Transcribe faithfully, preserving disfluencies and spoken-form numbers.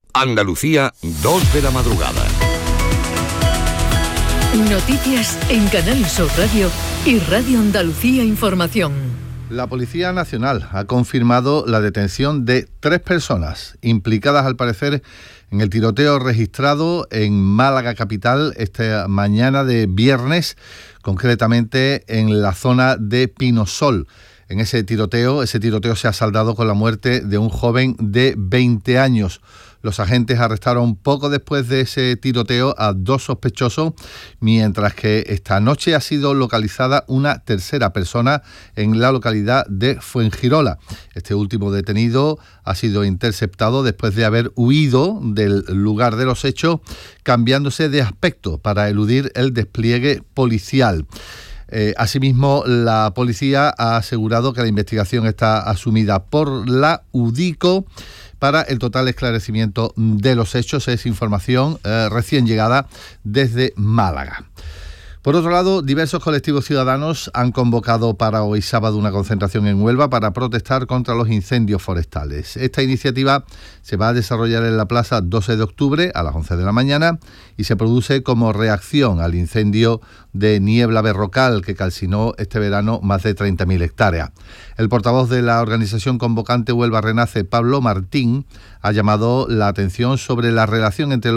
Andalucía, dos de la madrugada. Noticias en Canal Sur Radio y Radio Andalucía Información. La Policía Nacional ha confirmado la detención de tres personas implicadas, al parecer, en el tiroteo registrado en Málaga capital esta mañana de viernes, concretamente en la zona de Pinosol. En ese tiroteo, ese tiroteo se ha saldado con la muerte de un joven de veinte años. Los agentes arrestaron poco después de ese tiroteo a dos sospechosos, mientras que esta noche ha sido localizada una tercera persona en la localidad de Fuengirola. Este último detenido ha sido interceptado después de haber huido del lugar de los hechos, cambiándose de aspecto para eludir el despliegue policial. Eh, asimismo, la policía ha asegurado que la investigación está asumida por la UDICO para el total esclarecimiento de los hechos. Es información eh, recién llegada desde Málaga. Por otro lado, diversos colectivos ciudadanos han convocado para hoy sábado una concentración en Huelva para protestar contra los incendios forestales. Esta iniciativa se va a desarrollar en la plaza doce de octubre a las once de la mañana y se produce como reacción al incendio de niebla berrocal que calcinó este verano más de treinta mil hectáreas. El portavoz de la organización convocante Huelva Renace, Pablo Martín, ha llamado la atención sobre la relación entre los